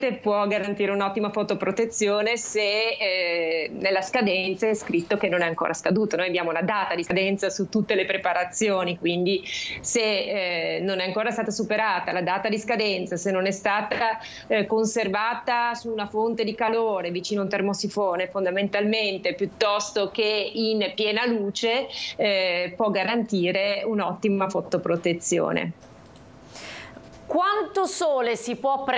può garantire un'ottima fotoprotezione se nella scadenza è scritto che non è ancora scaduto. Noi abbiamo una data di scadenza su tutte le preparazioni, quindi se non è ancora stata superata la data di scadenza, se non è stata conservata su una fonte di calore vicino a un termosifone fondamentalmente, piuttosto che in piena luce, può garantire un'ottima fotoprotezione. Quanto sole si può prendere